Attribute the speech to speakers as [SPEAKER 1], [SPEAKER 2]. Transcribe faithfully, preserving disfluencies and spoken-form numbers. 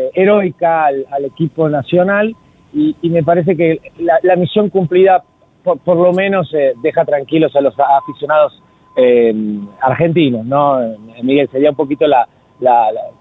[SPEAKER 1] eh, heroica al, al equipo nacional y, y me parece que la, la misión cumplida por, por lo menos eh, deja tranquilos a los aficionados eh, argentinos, ¿no? Miguel, sería un poquito la, la, la